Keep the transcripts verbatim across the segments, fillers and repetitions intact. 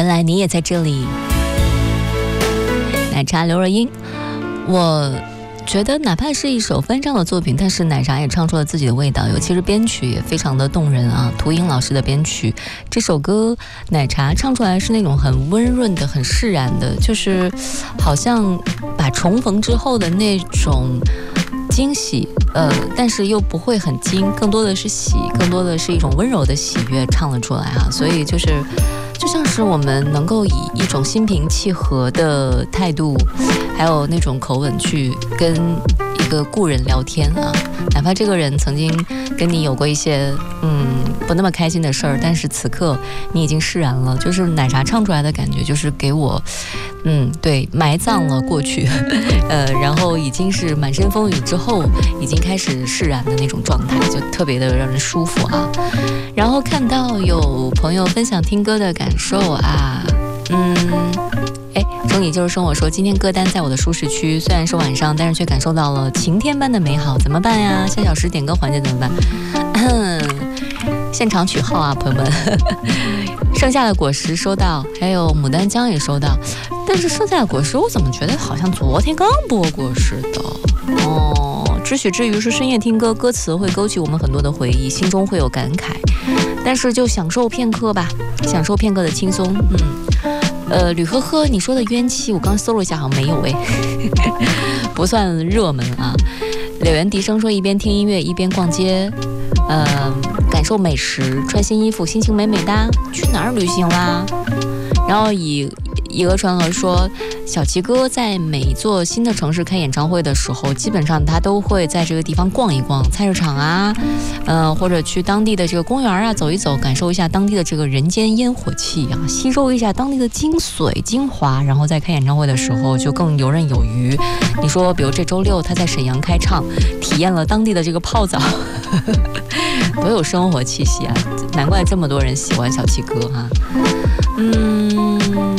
原来你也在这里。奶茶刘若英，我觉得哪怕是一首翻唱的作品，但是奶茶也唱出了自己的味道，尤其是编曲也非常的动人啊。涂英老师的编曲，这首歌奶茶唱出来是那种很温润的、很释然的，就是好像把重逢之后的那种惊喜，呃，但是又不会很惊，更多的是喜，更多的是一种温柔的喜悦唱了出来啊。所以就是就像是我们能够以一种心平气和的态度，还有那种口吻去跟一个故人聊天啊，哪怕这个人曾经跟你有过一些嗯不那么开心的事儿，但是此刻你已经释然了，就是奶茶唱出来的感觉，就是给我嗯对埋葬了过去，呃，然后已经是满身风雨之后，已经开始释然的那种状态，就特别的让人舒服啊。然后看到有朋友分享听歌的感受啊，嗯。哎，中你就是生我说，今天歌单在我的舒适区，虽然是晚上，但是却感受到了晴天般的美好，怎么办呀？下小时点歌环节怎么办？现场取号啊，朋友们。剩下的果实收到，还有牡丹江也收到，但是剩下的果实我怎么觉得好像昨天刚播过似的哦。知许之余是深夜听歌，歌词会勾起我们很多的回忆，心中会有感慨，但是就享受片刻吧，享受片刻的轻松，嗯。呃，吕呵呵，你说的冤气，我刚搜了一下，好像没有哎，不算热门啊。柳原笛声说，一边听音乐一边逛街，呃，感受美食，穿新衣服，心情美美哒。去哪儿旅行啦？然后以以讹传讹说，小齐哥在每一座新的城市开演唱会的时候，基本上他都会在这个地方逛一逛，菜市场啊，呃，或者去当地的这个公园啊走一走，感受一下当地的这个人间烟火气啊，吸收一下当地的精髓精华，然后在开演唱会的时候就更游刃有余。你说，比如这周六他在沈阳开唱，体验了当地的这个泡澡，多有生活气息啊！难怪这么多人喜欢小齐哥哈、啊。嗯。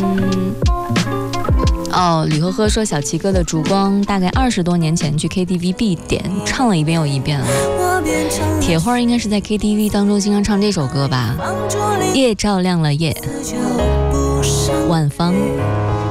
哦，吕呵呵说，小齐哥的烛光大概二十多年前去 K T V 必点，唱了一遍又一遍了。铁花应该是在 K T V 当中经常唱这首歌吧？夜照亮了夜，万芳。